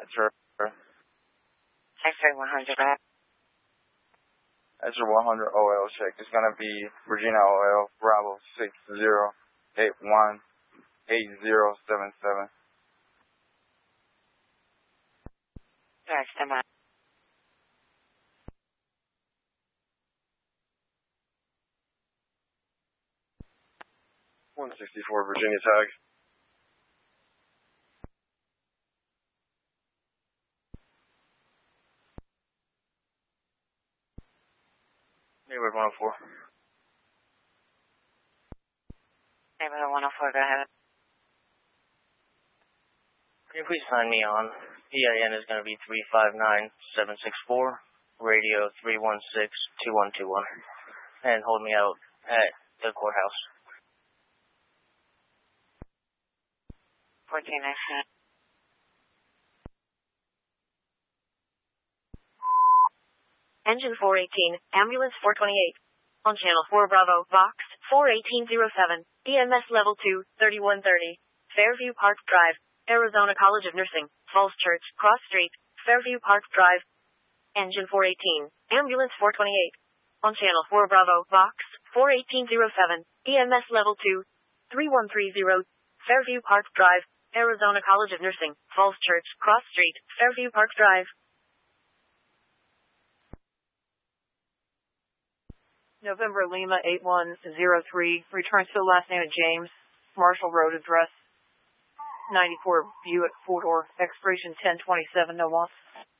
Answer. X-ray 100. Answer 100 OL check. It's going to be Regina OL, Bravo 6081 8077. Next time out. .164 Virginia tag. Neighborhood 104. Neighborhood 104, go ahead. Can you please sign me on? EIN is going to be 359764, radio 3162121, and hold me out at the courthouse. 14 next. Engine 418, ambulance 428. On channel 4 Bravo, Vox 41807, EMS level 2, 3130. Fairview Park Drive, Arizona College of Nursing, Falls Church, Cross Street, Fairview Park Drive. Engine 418, ambulance 428. On channel 4 Bravo, Vox 41807, EMS level 2, 3130. Fairview Park Drive, Arizona College of Nursing, Falls Church, Cross Street, Fairview Park Drive. November Lima 8103, returns to the last name of James, Marshall Road address, 94 Buick 4-door, expiration 1027, no loss.